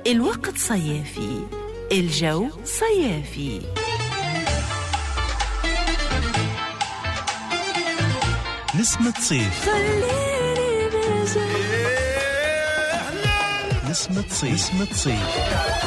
الوقت صيافي، الجو صيافي. نسمة صيف، نسمة صيف، نسمة صيف.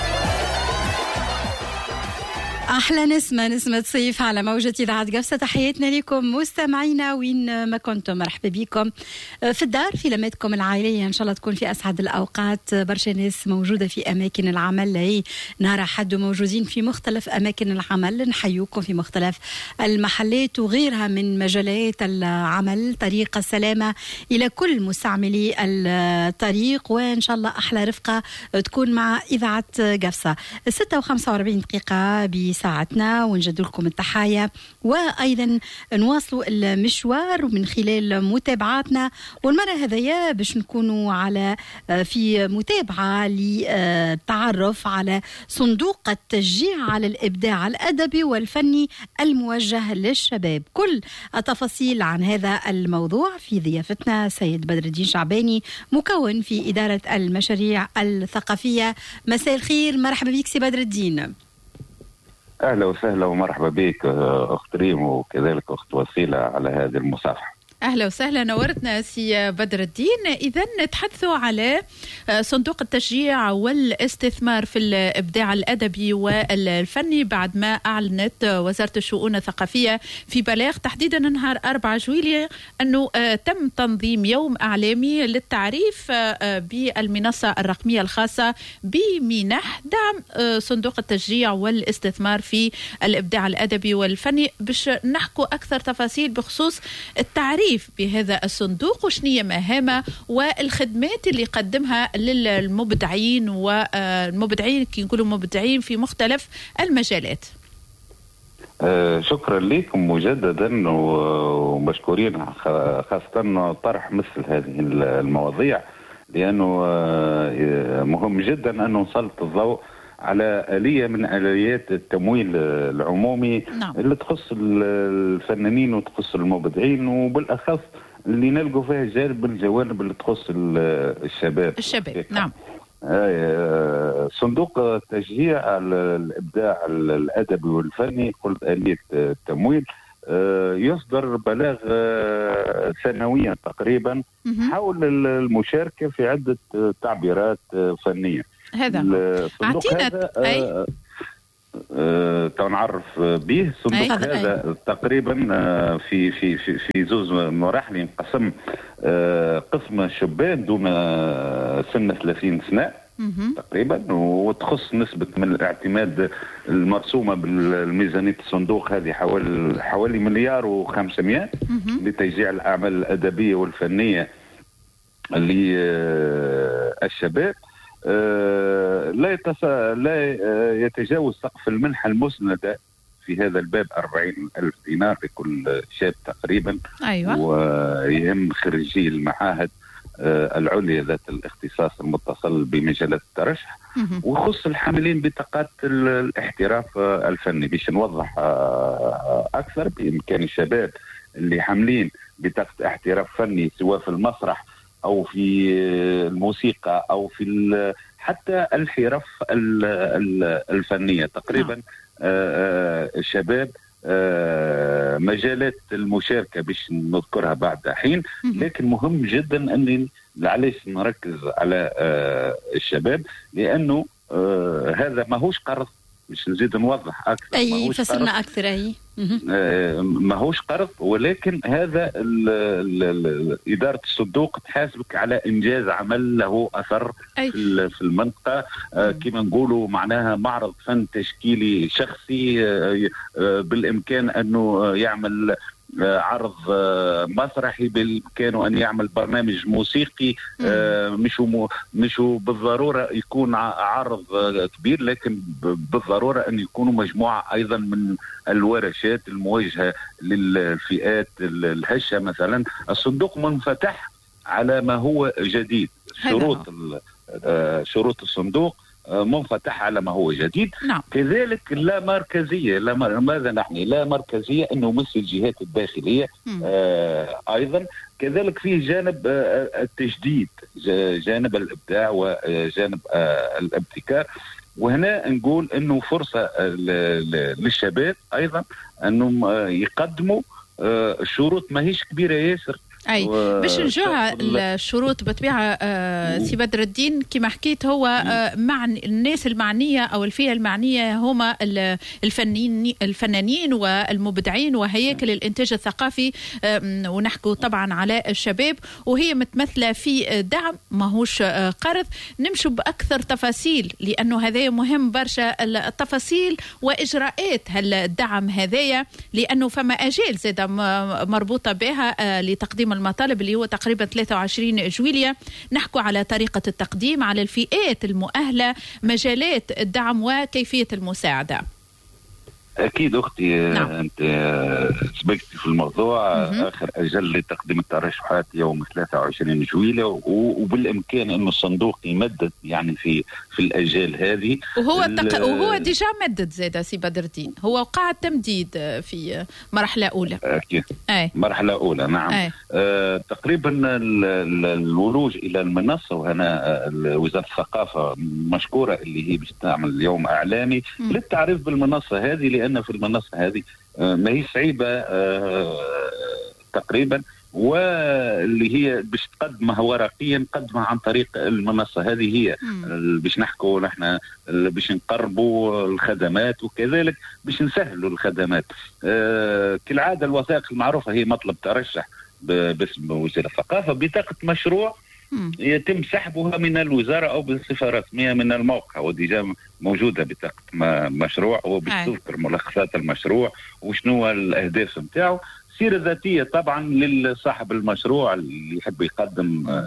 أحلى نسمة صيف على موجة إذاعة قفصة. تحياتنا لكم مستمعينا وين ما كنتم، مرحبا بكم في الدار في لمتكم العائلية. إن شاء الله تكون في أسعد الأوقات. برشا ناس موجودة في أماكن العمل، هي نهار أحد موجودين في مختلف أماكن العمل. نحيوكم في مختلف المحلات وغيرها من مجالات العمل. طريق السلامة إلى كل مستعملي الطريق، وإن شاء الله أحلى رفقة تكون مع إذاعة قفصة. 6:45 دقيقة بساعتنا، ونجد لكم التحايا وأيضا نواصلوا المشوار من خلال متابعاتنا. والمرة هذيا باش نكونوا على في متابعة للتعرف على صندوق التشجيع على الإبداع الأدبي والفني الموجه للشباب. كل التفاصيل عن هذا الموضوع في ضيافتنا سيد بدر الدين شعباني، مكون في إدارة المشاريع الثقافية. مساء الخير، مرحبا بك سي بدر الدين. أهلا وسهلا ومرحبا بك أخت ريم، وكذلك أخت وسيلة على هذه المصافحة. أهلا وسهلا، نورتنا سي بدر الدين. إذن نتحدثوا على صندوق التشجيع والاستثمار في الإبداع الأدبي والفني بعد ما أعلنت وزارة الشؤون الثقافية في بلاغ تحديدا نهار 4 جويلية أنه تم تنظيم يوم إعلامي للتعريف بالمنصة الرقمية الخاصة بمنح دعم صندوق التشجيع والاستثمار في الإبداع الأدبي والفني. باش نحكوا أكثر تفاصيل بخصوص التعريف بهذا الصندوق وشنية مهامه والخدمات اللي يقدمها للمبدعين والمبدعين كي نقولوا مبدعين في مختلف المجالات. شكرا لكم مجددا ومشكورين، خاصة طرح مثل هذه المواضيع، لأنه مهم جدا أن نسلط الضوء على آلية من آليات التمويل العمومي. نعم. اللي تخص الفنانين وتخص المبدعين، وبالأخص اللي نلقوا فيها جانب من الجوانب اللي تخص الشباب. نعم. صندوق التشجيع على الإبداع الأدبي والفني، قلت آلية التمويل، يصدر بلاغ سنويا تقريبا حول المشاركة في عدة تعبيرات فنية. هذا اعطينا تنعرف به. الصندوق هذا تقريبا في في في في زوز مراحل ينقسم. قسم الشبان دون سن 30 سنة تقريبا، وتخص نسبة من الاعتماد المرسومة بالميزانية الصندوق هذه حوالي 1,500,000 لتشجيع الأعمال الأدبية والفنية للشباب. لا يتجاوز سقف المنحة المسندة في هذا الباب 40,000 دينار لكل شاب تقريبا. أيوة. ويهم خريجي المعاهد العليا ذات الاختصاص المتصل بمجالات الترشح، وخص الحاملين بطاقات الاحتراف الفني. باش نوضح أكثر، بإمكان الشباب اللي حاملين بطاقة احتراف فني سواء في المسرح أو في الموسيقى أو في حتى الحرف الفنية تقريبا. الشباب مجالات المشاركة باش نذكرها بعد حين، لكن مهم جدا أن علاش نركز على الشباب، لأنه هذا ماهوش قرض. مش نزيد نوضح أكثر، أي فسرنا أكثر. أي ماهوش قرض، ولكن هذا إدارة الصندوق تحاسبك على إنجاز عمل له أثر في المنطقة. كما نقولوا معناها معرض فن تشكيلي شخصي، بالإمكان أنه يعمل عرض مسرحي، بالإمكانه أن يعمل برنامج موسيقي. مش بالضرورة يكون عرض كبير، لكن بالضرورة أن يكونوا مجموعة أيضا من الورشات الموجهة للفئات الهشة مثلا. الصندوق منفتح على ما هو جديد. شروط الصندوق منفتح على ما هو جديد. نعم. كذلك لا مركزية، ماذا نحن لا مركزية أنه مثل الجهات الداخلية أيضا. كذلك فيه جانب التجديد، جانب الإبداع وجانب الابتكار. وهنا نقول أنه فرصة للشباب أيضا أنهم يقدموا شروط ماهيش كبيرة ياسر. اي باش نجوها الشروط بطبيعه سي بدر الدين كما حكيت هو مع الناس المعنيه او الفئه المعنيه هما الفنانين والمبدعين وهياكل الانتاج الثقافي، ونحكوا طبعا على الشباب، وهي متمثله في دعم ماهوش قرض. نمشوا باكثر تفاصيل لانه هذا مهم برشا، التفاصيل واجراءات هالدعم هذايا، لانه فما اجال زاده مربوطه بها لتقديم المطالب اللي هو تقريبا 23 جويلية. نحكوا على طريقة التقديم، على الفئات المؤهلة، مجالات الدعم وكيفية المساعدة. أكيد أختي. نعم. أنت سبقتي في الموضوع. آخر أجل لتقديم الترشحات يوم 23 جويلة، وبالإمكان أنه الصندوق يمدد يعني في الأجال هذه. وهو ديجا مدد زادة سي بدر الدين، هو وقع التمديد في مرحلة أولى. أكيد. مرحلة أولى. نعم. تقريبا الولوج إلى المنصة، وهنا وزارة الثقافة مشكورة اللي هي باش تعمل يوم إعلامي للتعريف بالمنصة هذه، لأن في المنصة هذه ما هي صعيبة تقريبا، واللي هي باش تقدمها ورقيا نقدمها عن طريق المنصة هذه. هي باش نحكوا نحن باش نقربوا الخدمات، وكذلك باش نسهلوا الخدمات. كالعادة الوثائق المعروفة هي مطلب ترشح باسم وزارة الثقافة، بطاقة مشروع يتم سحبها من الوزارة أو بصفة رسمية من الموقع، وديجا موجودة بطاقة مشروع، وبتذكر ملخصات المشروع وشنو الأهداف متاعه، سيرة ذاتية طبعا لصاحب المشروع اللي يحب يقدم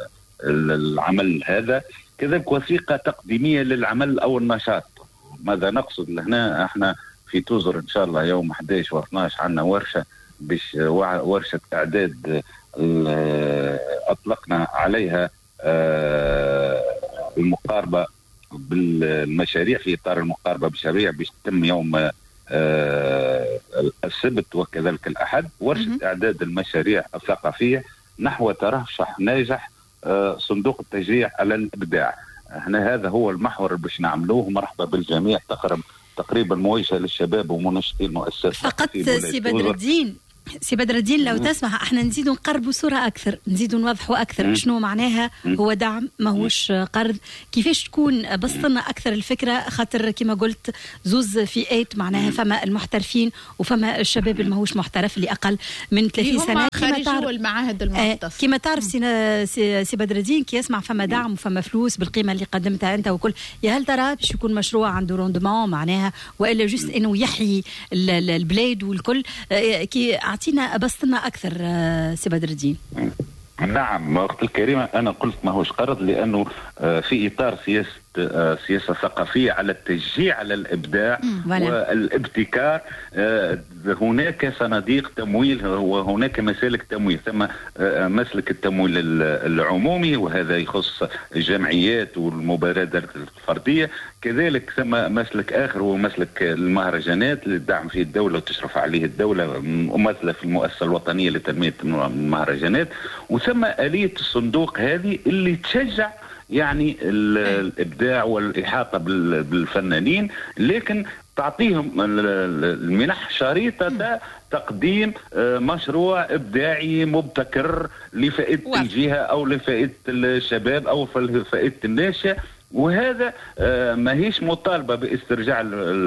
العمل هذا، كذلك وثيقة تقديمية للعمل أو النشاط. ماذا نقصد هنا؟ احنا في توزر إن شاء الله يوم 11 و12 عنا ورشة إعداد أطلقنا عليها المقاربة بالمشاريع، في إطار المقاربة بالمشاريع باش تتم يوم السبت وكذلك الأحد، ورشة إعداد المشاريع الثقافية نحو ترشح ناجح صندوق التشجيع على الإبداع. هنا هذا هو المحور اللي باش نعملوه. مرحبا بالجميع، تقريبا موجهة للشباب ومنشطي المؤسسات. فقط سي بدر الدين لو تسمح، احنا نزيدوا نقربوا صورة أكثر، نزيدوا نوضحوا أكثر شنو معناها هو دعم ماهوش قرض، كيفاش تكون بسطنا أكثر الفكرة، خاطر كما قلت زوز فئات معناها، فما المحترفين وفما الشباب الماهوش محترف اللي أقل من 30 سنة خارجوا المعاهد المختصة. كما تعرف سي بدر الدين كي يسمع فما دعم وفما فلوس بالقيمة اللي قدمتها أنت وكل، يا هل ترى باش يكون مشروع عنده روندمون معناها، وإلا جست إنه يحيي البلاد والكل؟ كي أعطينا بسطنا أكثر سي بدر الدين. نعم أخت الكريمة، أنا قلت ما هوش قرض لأنه في إطار سياسة ثقافية على التشجيع على الإبداع والابتكار. هناك صناديق تمويل وهناك مسالك تمويل، ثم مسلك التمويل العمومي وهذا يخص الجمعيات والمبادرات الفردية، كذلك ثم مسلك آخر هو مسلك المهرجانات اللي تدعم فيه الدولة وتشرف عليه الدولة، ممثلة في المؤسسة الوطنية لتنمية المهرجانات، وثم آلية الصندوق هذه اللي تشجع يعني الإبداع والإحاطة بالفنانين، لكن تعطيهم المنح شريطة تقديم مشروع إبداعي مبتكر لفئة الجهة أو لفئة الشباب أو لفئة الناشئة. وهذا ما هيش مطالبة باسترجاع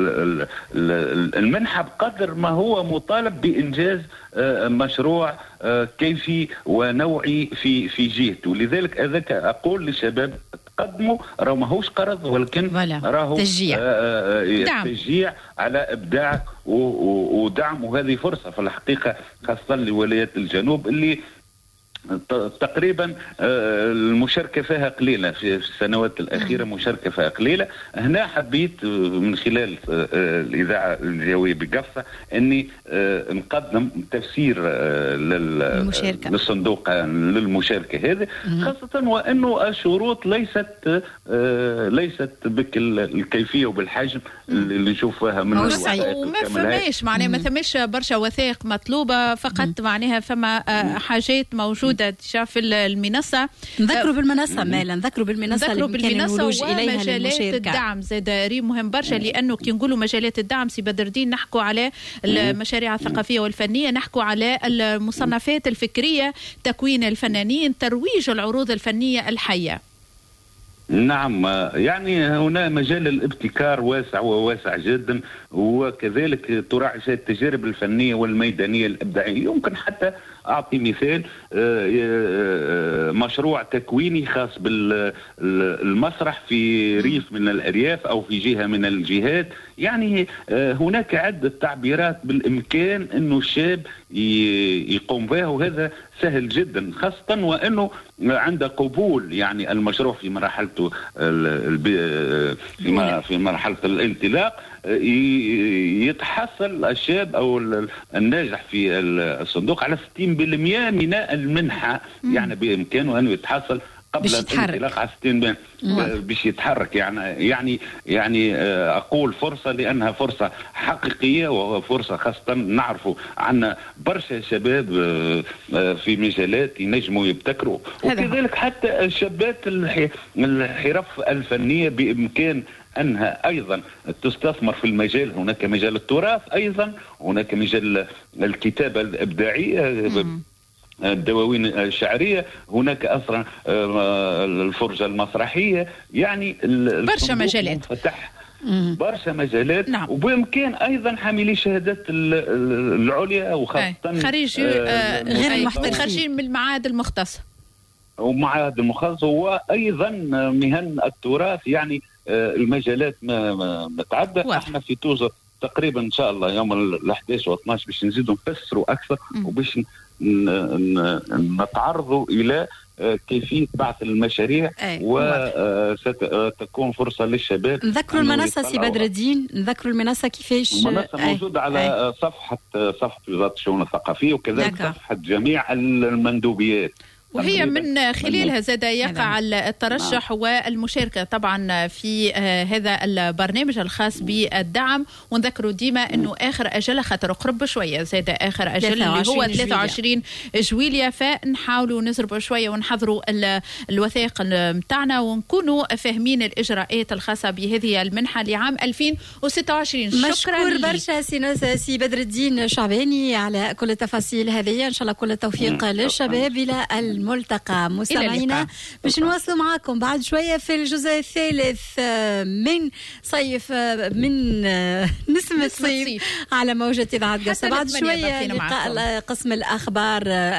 المنحة بقدر ما هو مطالب بإنجاز مشروع كيفي ونوعي في جهته. لذلك أذاك أقول للشباب تقدموا، راهو ما هوش قرض ولكن راهو تشجيع على إبداع ودعم، وهذه فرصة في الحقيقة خاصة لولايات الجنوب اللي تقريبا المشاركة فيها قليلة في السنوات الأخيرة، مشاركة فيها قليلة. هنا حبيت من خلال الإذاعة الجوية بقفصة أني نقدم تفسير للصندوق للمشاركة هذه، خاصة وأنه الشروط ليست بك الكيفية وبالحجم اللي نشوف فيها من الوثائق، وما فماش معناها ما ثماش برشا وثائق مطلوبة، فقط معناها فما حاجات موجودة في المنصة. نذكروا بالمنصة مالا، نذكروا بالمنصة ومجالات الدعم زاد ريم مهم برشا، لأنه كي نقولوا مجالات الدعم سي بدر الدين نحكوا على المشاريع الثقافية والفنية، نحكوا على المصنفات الفكرية، تكوين الفنانين، ترويج العروض الفنية الحية. نعم، يعني هنا مجال الابتكار واسع جدا، وكذلك تراعي التجارب الفنية والميدانية الإبداعية. يمكن حتى أعطي مثال، مشروع تكويني خاص بالمسرح في ريف من الأرياف أو في جهة من الجهات. يعني هناك عدة تعبيرات بالإمكان أنه الشاب يقوم بها، وهذا سهل جدا، خاصة وأنه عنده قبول. يعني المشروع في مرحلته في مرحلة الانطلاق يتحصل الشاب أو الناجح في الصندوق على 60% من المنحة. يعني بإمكانه أنه يتحصل قبل الانطلاق على 60 باش يتحرك. يعني أقول فرصة لأنها فرصة حقيقية، وفرصة خاصة نعرفوا عنا برشا شباب في مجالات ينجموا يبتكروا، وكذلك حتى الشابات الحرف الفنية بإمكان أنها أيضا تستثمر في المجال. هناك مجال التراث، أيضا هناك مجال الكتابة الإبداعية، الدواوين الشعرية، هناك أصلا الفرجة المسرحية. يعني برشا مجالات فتح برشا مجالات. نعم. وبإمكان أيضا حاملي الشهادات العليا، وخاصة خارجين من المعاهد المختصة ومعاهد المختصة، وأيضا مهن التراث. يعني المجالات متعدة. احنا في توزر تقريبا ان شاء الله يوم ال11 و12 باش نزيدوا نفسروا اكثر، وباش نتعرضوا الى كيفية بعث المشاريع، وستكون فرصة للشباب. نذكروا المنصة سي بدر الدين، نذكروا المنصة كيفاش. المنصة موجودة على صفحة وزارة الشؤون الثقافية، وكذلك صفحة جميع المندوبيات، وهي من خلالها زاد يقع الترشح والمشاركة طبعا في هذا البرنامج الخاص بالدعم. ونذكروا ديما أنه آخر أجل خاطر قرب شوية، زاد آخر أجل اللي هو 23 جويلية، فنحاولوا نزربوا شوية ونحضروا الوثائق متاعنا ونكونوا فاهمين الإجراءات الخاصة بهذه المنحة لعام 2026. مشكور برشا سي بدر الدين شعباني على كل التفاصيل هذه. إن شاء الله كل التوفيق للشباب. إلى الملتقى مستمعينا، باش نواصلوا معاكم بعد شوية في الجزء الثالث من صيف، من نسمة صيف على موجة إذاعة قفصة. بعد شوية لقاء قسم الأخبار.